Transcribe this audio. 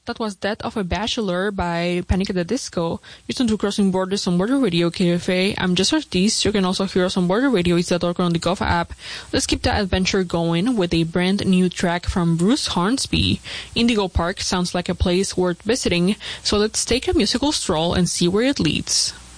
That was Death of a Bachelor by Panic at the Disco. Listen to Crossing Borders on Border Radio KFA. I'm Jess Ortiz. You can also hear us on Border Radio. It's the on the Gov app. Let's keep that adventure going with a brand new track from Bruce Hornsby. Indigo Park sounds like a place worth visiting, so let's take a musical stroll and see where it leads.